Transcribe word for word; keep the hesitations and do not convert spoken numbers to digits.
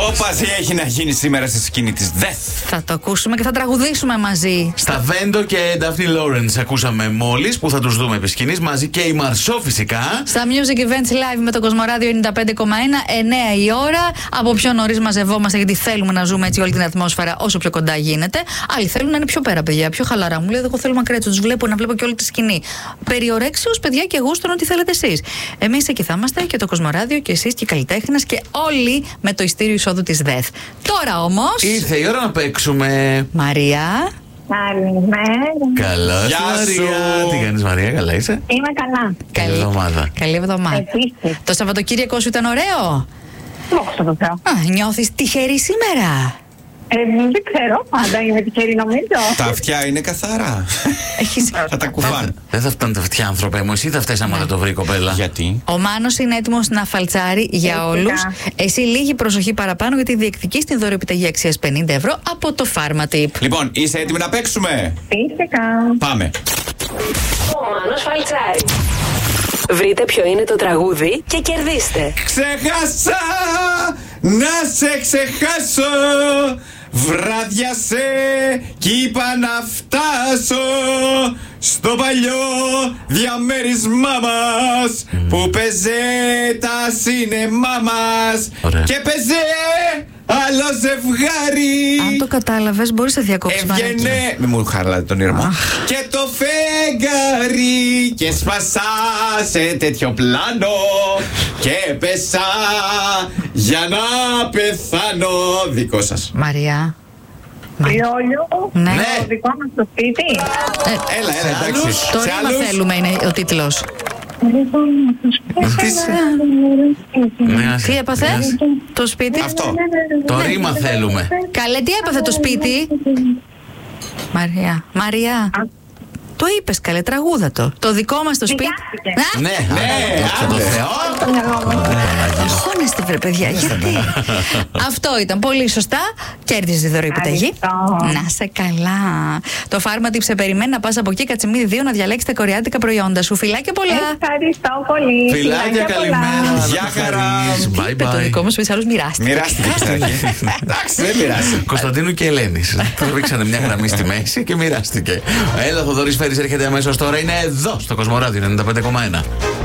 Όπα, τι έχει να γίνει σήμερα στη σκηνή της ΔΕΘ. Θα το ακούσουμε και θα τραγουδήσουμε μαζί. Στα Βέντο και Daphne Lawrence ακούσαμε μόλις, που θα τους δούμε επί σκηνής, μαζί και η Μαρσό φυσικά. Στα Music Events Live με το Κοσμοράδιο ενενήντα πέντε κόμμα ένα, εννέα η ώρα. Από πιο νωρίς μαζευόμαστε, γιατί θέλουμε να ζούμε έτσι όλη την ατμόσφαιρα όσο πιο κοντά γίνεται. Άλλοι θέλουν να είναι πιο πέρα, παιδιά, πιο χαλαρά. Μου λέει, εγώ θέλω μακρέτσο, τους βλέπω, να βλέπω και όλη τη σκηνή. Περιορέξεως, παιδιά, και γούστον ό,τι θέλετε εσείς. Εμείς εκεί θα είμαστε και το Κοσμοράδιο και εσείς και οι καλλιτέχνες και όλοι με το ειστήριο εισόδου της ΔΕΘ. Τώρα όμως. Ήρθε η ώρα να παίξουμε. Μαρία. Καλημέρα. Καλώς, Γεια Μαρία. σου. Τι κάνεις, Μαρία, καλά είσαι? Είμαι καλά. Καλή εβδομάδα. Καλή εβδομάδα. Επίσης. Το Σαββατοκύριακο σου ήταν ωραίο? Δόξα τω Θεώ. Α, νιώθεις τυχερή σήμερα? Ε, δεν ξέρω, πάντα είμαι τυχερή νομίζω. Τα αυτιά είναι καθαρά. Έχεις... Θα τα κουβάνε. Δεν θα φτάνει τα αυτιά, άνθρωπε μου. Εσύ θα φταίς άμα δεν το βρει η κοπέλα. Γιατί? Ο Μάνος είναι έτοιμος να φαλτσάρει για Φυσικά. όλους. Εσύ λίγη προσοχή παραπάνω, γιατί διεκδικείς την δωρεοεπιταγή αξίας πενήντα ευρώ από το Pharmatip. Λοιπόν, είσαι έτοιμη να παίξουμε? Φυσικά. Πάμε. Ο Μάνος φαλτσάρει. Βρείτε ποιο είναι το τραγούδι και κερδίστε. Ξέχασα να σε ξεχάσω. Βράδιασε κι είπα να φτάσω στο παλιό διαμέρισμά μας που παίζε τα σινεμά μας. Ωραία. Και παίζε άλλο ζευγάρι. Αν το κατάλαβες, μπορείς να διακόψεις. Έβγαινε. Μη μου χαλάτε τον ήρμα. Και το φεγγάρι. Και σπάσα σε τέτοιο πλάνο. Και πέσα για να πεθάνω. Δικό σας. Μαρία. Λιόλιο. Ναι. Το δικό μας το σπίτι. Ε, Έλα, έλα, εντάξει. το Σε ρήμα άλλους. θέλουμε είναι ο τίτλος. Ναι, Τι έπαθε το σπίτι? Αυτό. Το ρήμα θέλουμε. Καλέ, τι έπαθε το σπίτι? Μαρία, Μαρία. Το είπες, καλέ, τραγούδα το. Το δικό μας το σπίτι. Δικάστηκε. Α, Ναι, Ναι, δόξα τω άντε. Θεώ. Το μυαλό μου. αγχώνεστε, βρε παιδιά, γιατί? Αυτό ήταν πολύ σωστά. Κέρδισε τη δωρεοεπιταγή. Ευχαριστώ. Να σε καλά. Το Pharmatip σε περιμένει να πας από εκεί, Κατσιμίδη δύο, να διαλέξεις τα κορεάτικα προϊόντα σου. Φιλάκια πολλά. Ευχαριστώ πολύ. Φιλάκια, πολλά. καλημέρα. Γεια χαρά. Bye Είπε το bye. δικό μου σπίτι, άλλους μοιράστηκε. Μοιράστηκε. Εντάξει, δεν πειράζει. Κωνσταντίνου και Ελένης. Του ρίξανε μια γραμμή στη μέση και μοιράστηκε. Έλα, Θοδωρής Φέρης έρχεται αμέσως τώρα. Είναι εδώ στο Κοσμοράδιο ενενήντα πέντε κόμμα ένα.